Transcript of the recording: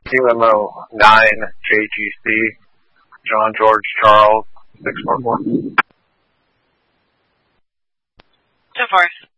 QMO 9 JGC, John George Charles 644. 2-4.